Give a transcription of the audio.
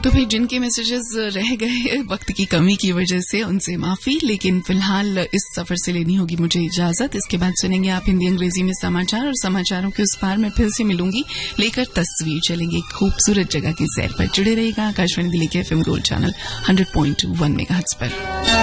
तो फिर जिनके मैसेजेस रह गए वक्त की कमी की वजह से उनसे माफी, लेकिन फिलहाल इस सफर से लेनी होगी मुझे इजाजत। इसके बाद सुनेंगे आप हिंदी अंग्रेजी में समाचार, और समाचारों के उस पार मैं फिर से मिलूंगी लेकर तस्वीर। चलेंगे एक खूबसूरत जगह की सैर पर। जुड़े रहिएगा आकाशवाणी दिल्ली के FM गोल्ड चैनल 100.1 मेगाहर्ट्ज पर।